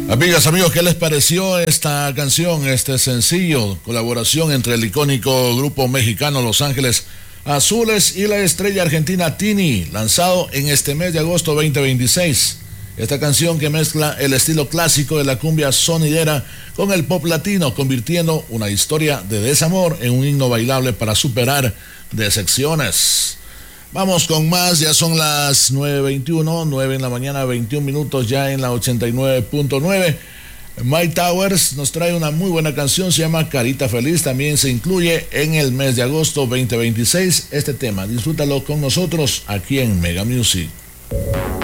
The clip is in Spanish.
Amigas, amigos, ¿qué les pareció esta canción, este sencillo? Colaboración entre el icónico grupo mexicano Los Ángeles Azules y la estrella argentina Tini, lanzado en este mes de agosto 2026. Esta canción que mezcla el estilo clásico de la cumbia sonidera con el pop latino, convirtiendo una historia de desamor en un himno bailable para superar decepciones. Vamos con más, ya son las 9:21, 9 en la mañana, 21 minutos ya en la 89.9. Mike Towers nos trae una muy buena canción, se llama Carita Feliz, también se incluye en el mes de agosto 2026 este tema. Disfrútalo con nosotros aquí en Mega Music.